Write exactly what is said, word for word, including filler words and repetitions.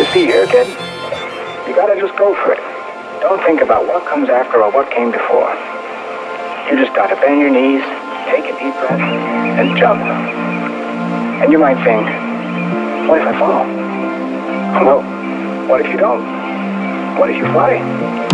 see here, kid? You gotta just go for it. Don't think about what comes after or what came before. You just gotta bend your knees, take a deep breath, and jump. And you might think, what if I fall? Well, what if you don't? What if you fly?